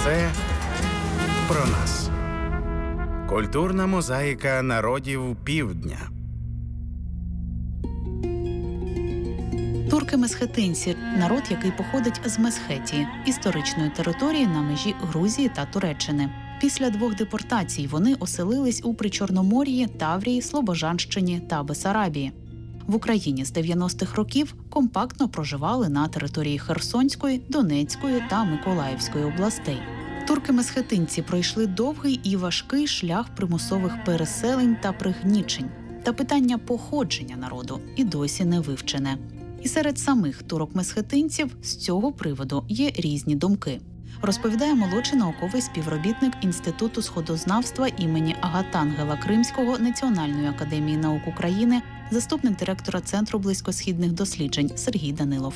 Все про нас. Культурна мозаїка народів Півдня. Турки-месхетинці – народ, який походить з Месхетії, історичної території на межі Грузії та Туреччини. Після 2 депортацій вони оселились у Причорномор'ї, Таврії, Слобожанщині та Бесарабії. В Україні з 90-х років компактно проживали на території Херсонської, Донецької та Миколаївської областей. Турки-месхетинці пройшли довгий і важкий шлях примусових переселень та пригнічень. Та питання походження народу і досі не вивчене. І серед самих турок-месхетинців з цього приводу є різні думки. Розповідає молодший науковий співробітник Інституту сходознавства імені Агатангела Кримського Національної академії наук України, заступник директора Центру близькосхідних досліджень Сергій Данилов.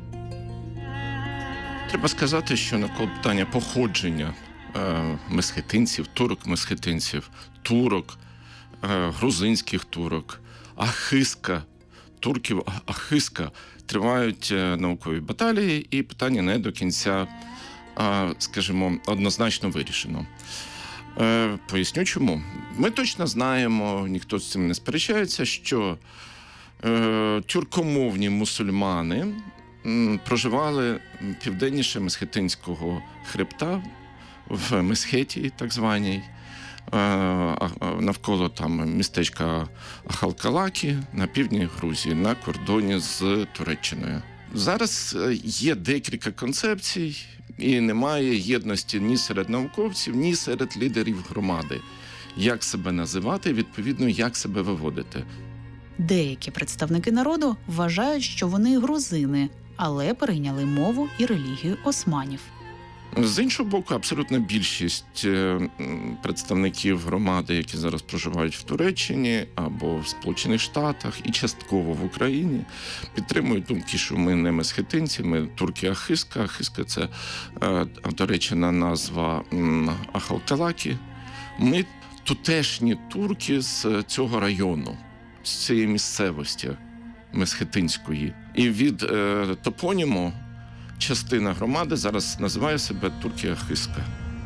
Треба сказати, що навколо питання походження месхетинців, турок-месхетинців, турок, грузинських турок, ахиска, турків ахиска тривають наукові баталії, і питання не до кінця, скажімо, однозначно вирішено. Поясню чому. Ми точно знаємо, ніхто з цим не сперечається, що тюркомовні мусульмани проживали південніше Месхетинського хребта, в Месхетії, так званій, навколо там містечка Халкалакі на півдні Грузії, на кордоні з Туреччиною. Зараз є декілька концепцій, і немає єдності ні серед науковців, ні серед лідерів громади. Як себе називати, відповідно, як себе виводити. Деякі представники народу вважають, що вони грузини, але перейняли мову і релігію османів. З іншого боку, абсолютна більшість представників громади, які зараз проживають в Туреччині або в Сполучених Штатах і частково в Україні, підтримують думки, що ми не месхетинці, ми турки-ахиска. Ахиска – це туреччина назва Ахалкалакі. Ми тутешні турки з цього району, з цієї місцевості месхетинської. І від топоніму частина громади зараз називає себе турки-ахиска.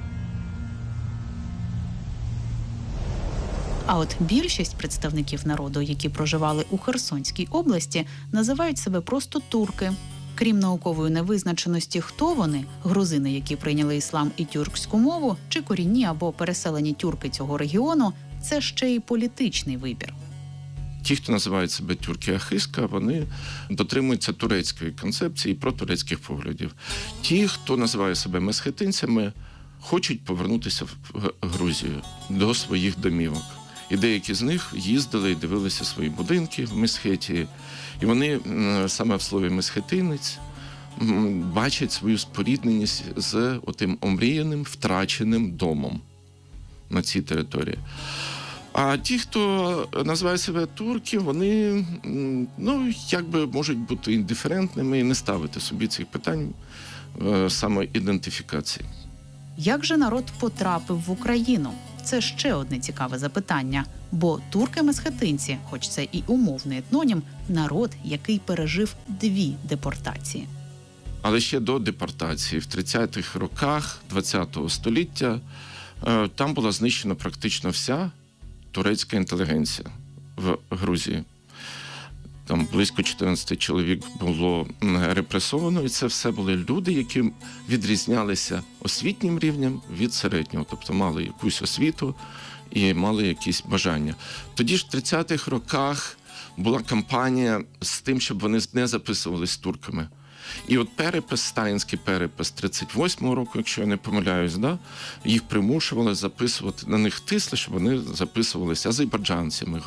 А от більшість представників народу, які проживали у Херсонській області, називають себе просто турки. Крім наукової невизначеності, хто вони – грузини, які прийняли іслам і тюркську мову, чи корінні або переселені тюрки цього регіону – це ще й політичний вибір. Ті, хто називають себе тюрки-ахиска, вони дотримуються турецької концепції і протурецьких поглядів. Ті, хто називає себе месхетинцями, хочуть повернутися в Грузію до своїх домівок. І деякі з них їздили і дивилися свої будинки в Месхетії. І вони саме в слові «месхетинець» бачать свою спорідненість з отим омріяним, втраченим домом на цій території. А ті, хто називає себе турки, вони, якби можуть бути індиферентними і не ставити собі цих питань самоідентифікації. Як же народ потрапив в Україну? Це ще одне цікаве запитання. Бо турки-месхетинці, хоч це і умовний етнонім, народ, який пережив 2 депортації. Але ще до депортації, в 30-х роках ХХ століття, там була знищена практично вся турецька інтелігенція в Грузії. Там близько 14 чоловік було репресовано, і це все були люди, які відрізнялися освітнім рівнем від середнього, тобто мали якусь освіту і мали якісь бажання. Тоді ж в 30-х роках була кампанія з тим, щоб вони не записувались турками. І от перепис, сталінський перепис 38-го року, якщо я не помиляюсь, їх примушували записувати, на них тисли, щоб вони записувалися азербайджанцями,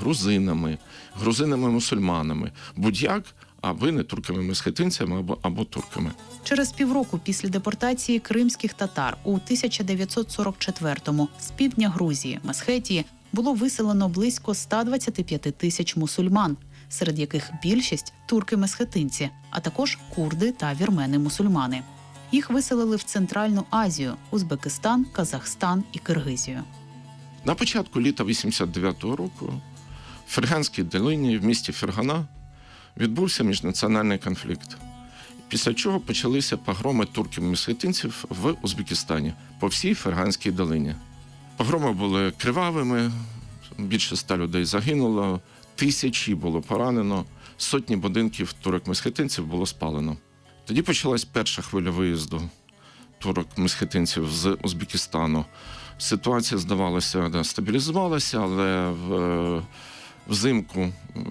грузинами-мусульманами, будь-як, аби не турками-месхетинцями або турками. Через півроку після депортації кримських татар у 1944-му з півдня Грузії, Месхетії, було виселено близько 125 тисяч мусульман, серед яких більшість – турки-месхетинці, а також курди та вірмени-мусульмани. Їх виселили в Центральну Азію – Узбекистан, Казахстан і Киргизію. На початку літа 89-го року в Ферганській долині в місті Фергана відбувся міжнаціональний конфлікт. Після чого почалися погроми турків-месхетинців в Узбекистані по всій Ферганській долині. Погроми були кривавими, більше 100 людей загинуло, тисячі було поранено, сотні будинків турок-месхетинців було спалено. Тоді почалась перша хвиля виїзду турок-месхетинців з Узбекистану. Ситуація, здавалося, стабілізувалася, але взимку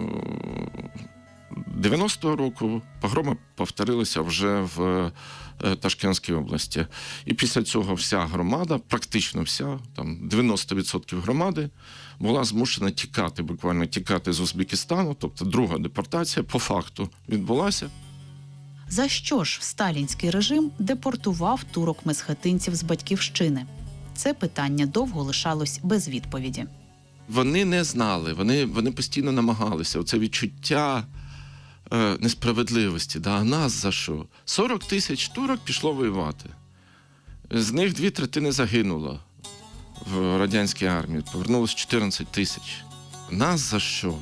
90-го року погроми повторилися вже в Ташкентській області. І після цього вся громада, практично вся, там 90% громади, була змушена тікати, буквально тікати з Узбекистану, тобто друга депортація по факту відбулася. За що ж сталінський режим депортував турок-месхетинців з батьківщини? Це питання довго лишалось без відповіді. Вони не знали, вони постійно намагалися. Оце відчуття несправедливості. А нас за що? 40 тисяч турок пішло воювати. З них 2/3 загинуло в радянській армії. Повернулось 14 тисяч. Нас за що?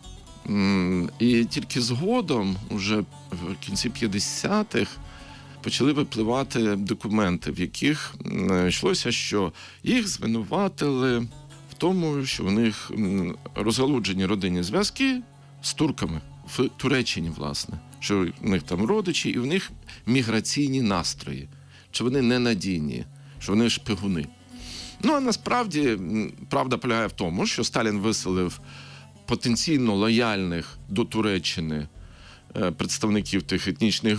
І тільки згодом, уже в кінці 50-х, почали випливати документи, в яких йшлося, що їх звинуватили в тому, що в них розгалуджені родинні зв'язки з турками в Туреччині, власне. Що в них там родичі, і в них міграційні настрої. Що вони ненадійні, що вони шпигуни. А насправді правда полягає в тому, що Сталін виселив потенційно лояльних до Туреччини представників цих етнічних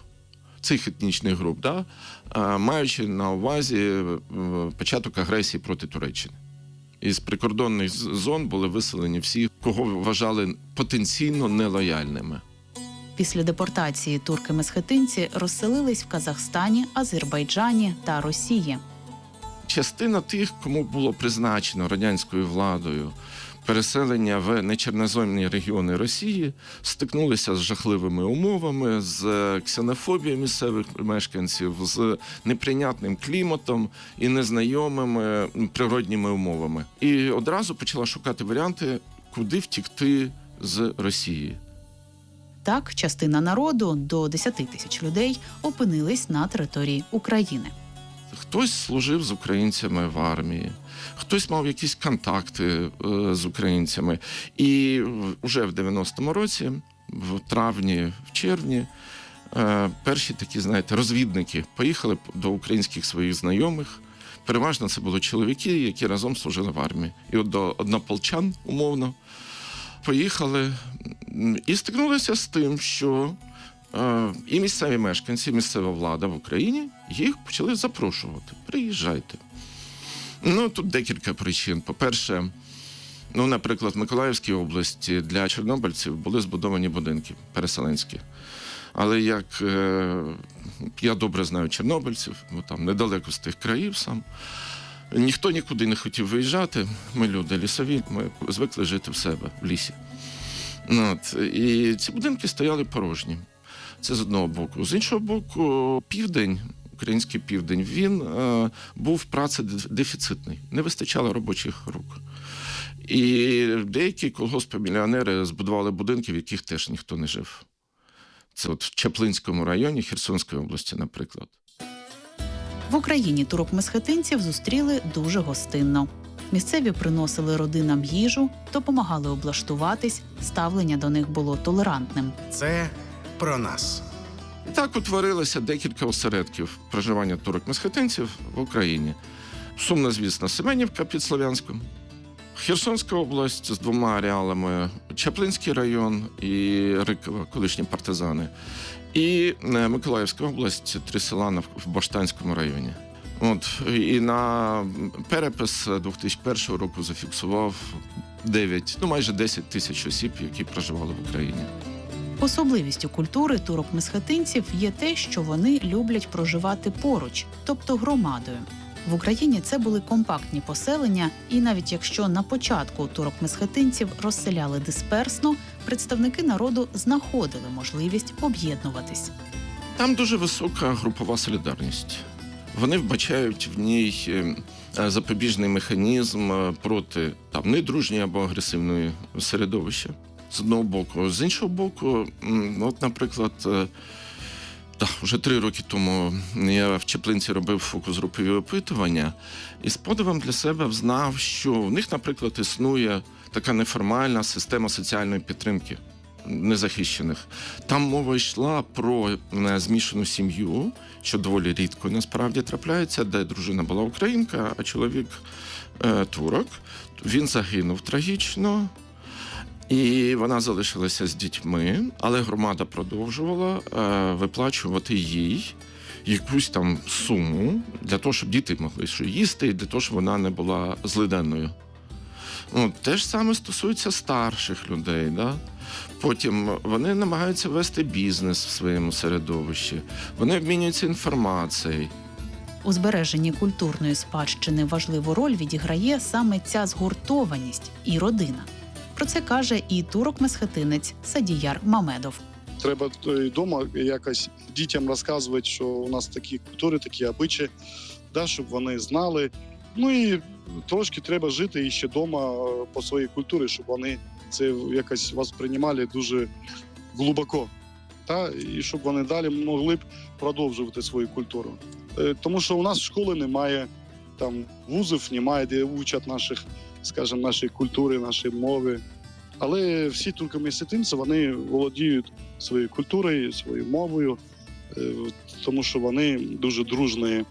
груп, маючи на увазі початок агресії проти Туреччини. Із прикордонних зон були виселені всі, кого вважали потенційно нелояльними. Після депортації турки-месхетинці розселились в Казахстані, Азербайджані та Росії. Частина тих, кому було призначено радянською владою переселення в нечорноземні регіони Росії, стикнулися з жахливими умовами, з ксенофобією місцевих мешканців, з неприйнятним кліматом і незнайомими природніми умовами. І одразу почала шукати варіанти, куди втікти з Росії. Так, частина народу, до 10 тисяч людей, опинились на території України. Хтось служив з українцями в армії, хтось мав якісь контакти з українцями. І вже в 90-му році, в травні, в червні, перші такі, розвідники поїхали до українських своїх знайомих. Переважно це були чоловіки, які разом служили в армії. І от до однополчан, умовно, поїхали і стикнулися з тим, що і місцеві мешканці, місцева влада в Україні їх почали запрошувати. Приїжджайте. Тут декілька причин. По-перше, наприклад, в Миколаївській області для чорнобильців були збудовані будинки переселенські. Але як я добре знаю чорнобильців, бо там недалеко з тих країв сам, ніхто нікуди не хотів виїжджати. Ми люди лісові, ми звикли жити в себе, в лісі. І ці будинки стояли порожні. Це з одного боку. З іншого боку, південь, український південь, він був працедефіцитний. Не вистачало робочих рук. І деякі колгоспи-мільйонери збудували будинки, в яких теж ніхто не жив. Це от в Чаплинському районі Херсонської області, наприклад. В Україні турок-месхетинців зустріли дуже гостинно. Місцеві приносили родинам їжу, допомагали облаштуватись, ставлення до них було толерантним. Це про нас. І так утворилося декілька осередків проживання турок-месхетинців в Україні. Сумно, звісно, Семенівка під Слов'янськом, Херсонська область з 2 ареалами, Чаплинський район і Рикова, колишні партизани, і Миколаївська область, 3 села в Баштанському районі. І на перепис 2001 року зафіксував 9, майже 10 тисяч осіб, які проживали в Україні. Особливістю культури турок-месхетинців є те, що вони люблять проживати поруч, тобто громадою. В Україні це були компактні поселення, і навіть якщо на початку турок-месхетинців розселяли дисперсно, представники народу знаходили можливість об'єднуватись. Там дуже висока групова солідарність. Вони вбачають в ній запобіжний механізм проти недружньої або агресивної середовища. З одного боку. З іншого боку, наприклад, Так, вже 3 роки тому я в Чаплинці робив фокус-групові опитування і з подивом для себе взнав, що в них, наприклад, існує така неформальна система соціальної підтримки незахищених. Там мова йшла про змішану сім'ю, що доволі рідко насправді трапляється, де дружина була українка, а чоловік турок. Він загинув трагічно. І вона залишилася з дітьми, але громада продовжувала виплачувати їй якусь там суму для того, щоб діти могли що їсти, і для того, щоб вона не була злиденною. Те ж саме стосується старших людей. Да? Потім вони намагаються вести бізнес в своєму середовищі, вони обмінюються інформацією. У збереженні культурної спадщини важливу роль відіграє саме ця згуртованість і родина. Про це каже і турок-месхетинець Садіяр Мамедов. Треба вдома якось дітям розказувати, що у нас такі культури, такі обичаї, да, щоб вони знали. І трошки треба жити ще вдома по своїй культурі, щоб вони це якось восприймали дуже глибоко. І щоб вони далі могли б продовжувати свою культуру. Тому що у нас школи немає, там вузів немає, де вчать нашої культури, нашої мови. Але всі туркомесхетинці, вони володіють своєю культурою, своєю мовою, тому що вони дуже дружні,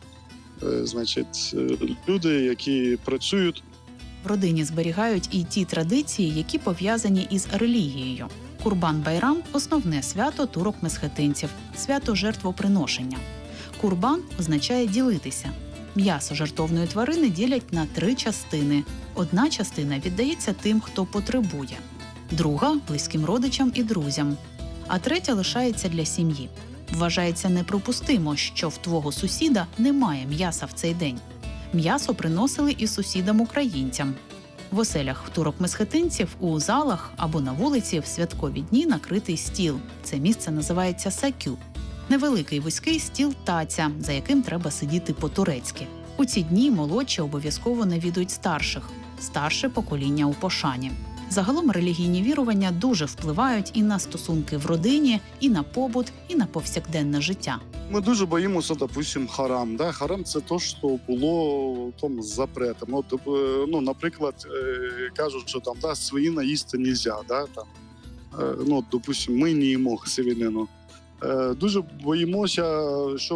люди, які працюють. В родині зберігають і ті традиції, які пов'язані із релігією. Курбан-Байрам – основне свято турок-месхетинців – свято жертвоприношення. Курбан означає «ділитися». М'ясо жертовної тварини ділять на 3 частини. Одна частина віддається тим, хто потребує, друга – близьким родичам і друзям, а третя лишається для сім'ї. Вважається неприпустимо, що в твого сусіда немає м'яса в цей день. М'ясо приносили і сусідам-українцям. В оселях турок-месхетинців у залах або на вулиці в святкові дні накритий стіл. Це місце називається сакю. Невеликий вузький стіл-таця, за яким треба сидіти по-турецьки. У ці дні молодші обов'язково навідують старших. Старше покоління у пошані. Загалом релігійні вірування дуже впливають і на стосунки в родині, і на побут, і на повсякденне життя. Ми дуже боїмося, допустим, харам. Да? Харам – це те, що було там запретом. Наприклад, кажуть, що там свинина їсти не можна. Да? Допустим, ми не їмо свинину. Дуже боїмося, щоб,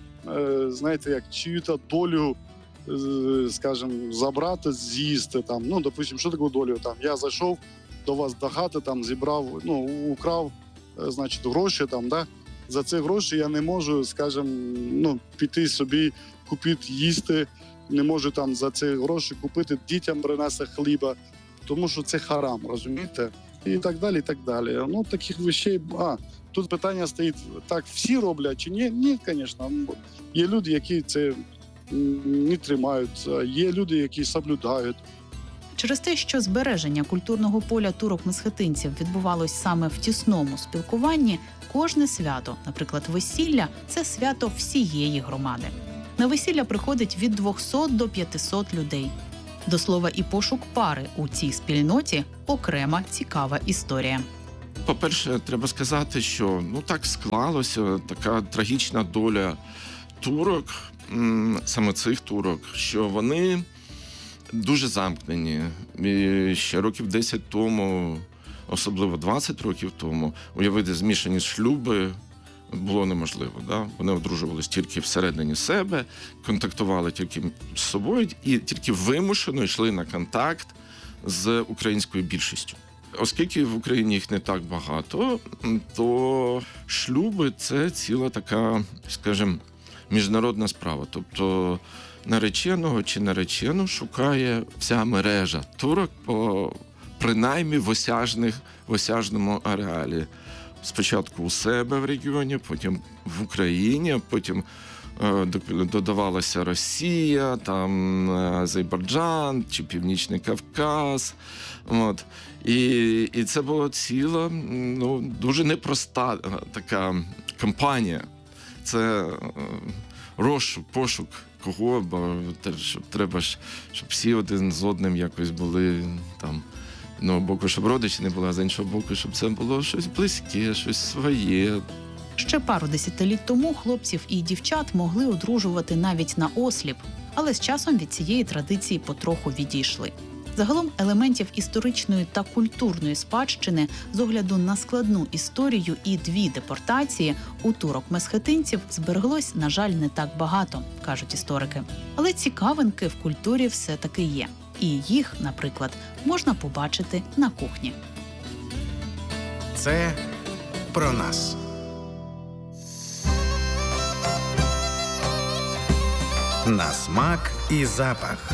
чию-то долю, скажімо, забрати, з'їсти. Допустим, що таке долю? Я зайшов до вас до хати, зібрав, украв, гроші. За ці гроші я не можу, скажімо, піти собі, купити їсти, не можу за ці гроші купити, дітям принести хліба, тому що це харам, розумієте? І так далі, і так далі. Таких речей, тут питання стоїть, так всі роблять чи ні? Ні, звісно. Є люди, які це не тримають, є люди, які соблюдають. Через те, що збереження культурного поля турок-месхетинців відбувалось саме в тісному спілкуванні, кожне свято, наприклад, весілля – це свято всієї громади. На весілля приходить від 200 до 500 людей. До слова, і пошук пари у цій спільноті – окрема цікава історія. По-перше, треба сказати, що так склалося, така трагічна доля турок, саме цих турок, що вони дуже замкнені. І ще років 10 тому, особливо 20 років тому, уявити змішані шлюби було неможливо. Да? Вони одружувалися тільки всередині себе, контактували тільки з собою і тільки вимушено йшли на контакт з українською більшістю. Оскільки в Україні їх не так багато, то шлюби – це ціла така, скажімо, міжнародна справа. Тобто нареченого чи наречену шукає вся мережа турок принаймні в осяжному ареалі. Спочатку у себе в регіоні, потім в Україні, потім додавалася Росія, там Азербайджан чи Північний Кавказ. І це була ціла, дуже непроста така кампанія. Це пошук кого, бо треба ж, щоб всі один з одним якось були там, з одного боку, щоб родичі не були, а з іншого боку, щоб це було щось близьке, щось своє. Ще пару десятиліть тому хлопців і дівчат могли одружувати навіть на осліп, але з часом від цієї традиції потроху відійшли. Загалом елементів історичної та культурної спадщини з огляду на складну історію і 2 депортації у турок-месхетинців збереглось, на жаль, не так багато, кажуть історики. Але цікавинки в культурі все-таки є. І їх, наприклад, можна побачити на кухні. Це про нас. На смак і запах.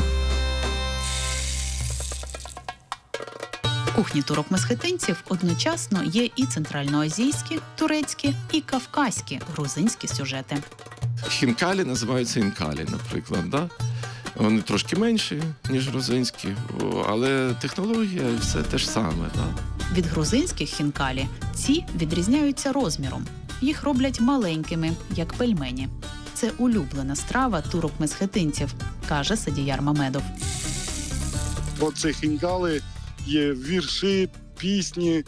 В кухні турок-месхетинців одночасно є і центральноазійські, турецькі, і кавказькі, грузинські сюжети. Хінкалі називаються інкалі, наприклад. Да? Вони трошки менші, ніж грузинські, але технологія і все те ж саме. Да? Від грузинських хінкалі ці відрізняються розміром. Їх роблять маленькими, як пельмені. Це улюблена страва турок-месхетинців, каже Садіяр Мамедов. Оце хінкали є вірші, пісні,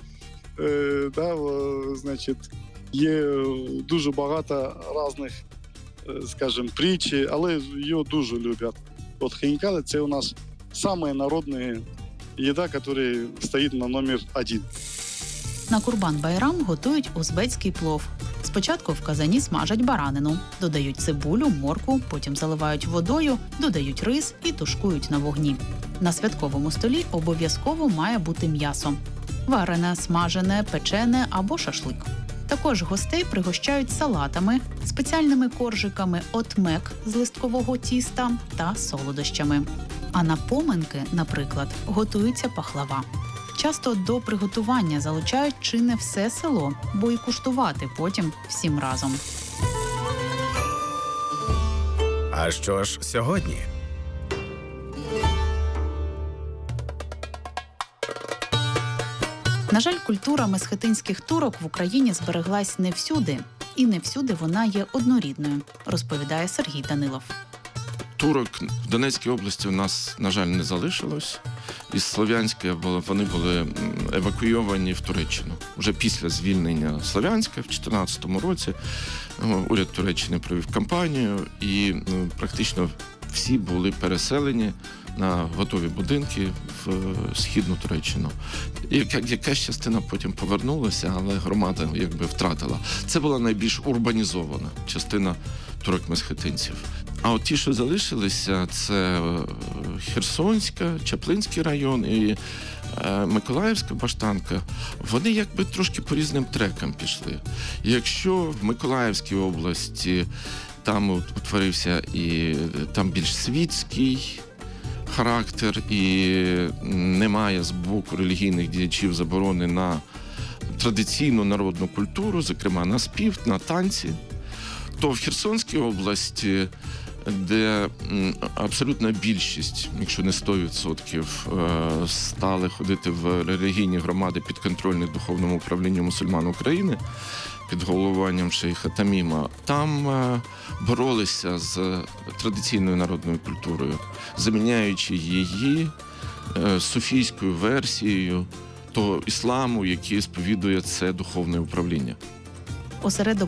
значить, є дуже багато різних, скажімо, притчі, але його дуже люблять. От хінкали – це у нас самая народная їда, яка стоїть на номер 1. На Курбан-Байрам готують узбецький плов. Спочатку в казані смажать баранину, додають цибулю, моркву, потім заливають водою, додають рис і тушкують на вогні. На святковому столі обов'язково має бути м'ясо – варене, смажене, печене або шашлик. Також гостей пригощають салатами, спеціальними коржиками отмек з листкового тіста та солодощами. А на поминки, наприклад, готується пахлава. Часто до приготування залучають чи не все село, бо і куштувати потім всім разом. А що ж сьогодні? На жаль, культура месхетинських турок в Україні збереглась не всюди. І не всюди вона є однорідною, розповідає Сергій Данилов. Турок в Донецькій області у нас, на жаль, не залишилось. Із Слов'янська вони були евакуйовані в Туреччину. Вже після звільнення Слов'янська в 2014 році уряд Туреччини провів кампанію, і практично всі були переселені на готові будинки в східну Туреччину. Якась частина потім повернулася, але громада втратила. Це була найбільш урбанізована частина турок-месхетинців. А от ті, що залишилися, це Херсонська, Чаплинський район і Миколаївська Баштанка, вони трошки по різним трекам пішли. Якщо в Миколаївській області там утворився і там більш світський характер, і немає з боку релігійних діячів заборони на традиційну народну культуру, зокрема на спів, на танці, то в Херсонській області, де абсолютна більшість, якщо не 100%, стали ходити в релігійні громади підконтрольні Духовному управлінню мусульман України під головуванням шейха Таміма, там боролися з традиційною народною культурою, заміняючи її суфійською версією того ісламу, який сповідує це духовне управління. Осередок